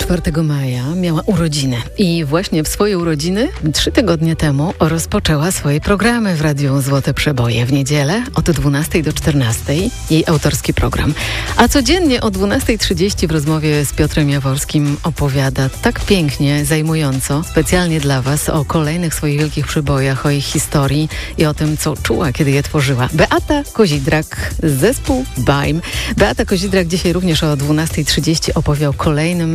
4 maja miała urodziny i właśnie w swoje urodziny 3 tygodnie temu rozpoczęła swoje programy w Radiu Złote Przeboje. W niedzielę od 12 do 14 jej autorski program. A codziennie o 12:30 w rozmowie z Piotrem Jaworskim opowiada tak pięknie, zajmująco, specjalnie dla Was o kolejnych swoich wielkich przebojach, o ich historii i o tym, co czuła, kiedy je tworzyła. Beata Kozidrak, zespół BAIM. Beata Kozidrak dzisiaj również o 12:30 opowie o kolejnym